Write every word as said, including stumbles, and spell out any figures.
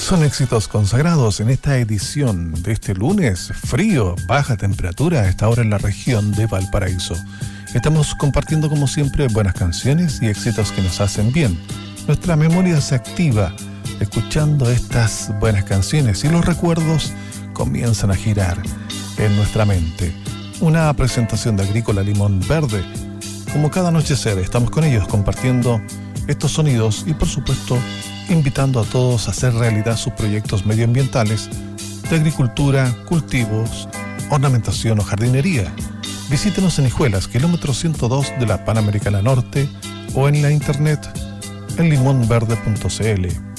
Son éxitos consagrados en esta edición de este lunes, frío, baja temperatura a esta hora en la región de Valparaíso. Estamos compartiendo como siempre buenas canciones y éxitos que nos hacen bien. Nuestra memoria se activa escuchando estas buenas canciones y los recuerdos comienzan a girar en nuestra mente. Una presentación de Agrícola Limón Verde. Como cada anochecer estamos con ellos compartiendo estos sonidos y por supuesto invitando a todos a hacer realidad sus proyectos medioambientales de agricultura, cultivos, ornamentación o jardinería. Visítenos en Hijuelas, kilómetro ciento dos de la Panamericana Norte o en la internet en limón verde punto c l.